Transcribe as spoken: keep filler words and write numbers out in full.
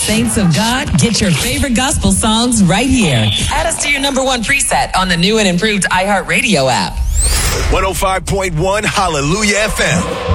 Saints of God, get your favorite gospel songs right here. Add us to your number one preset on the new and improved iHeartRadio app. one oh five point one Hallelujah F M.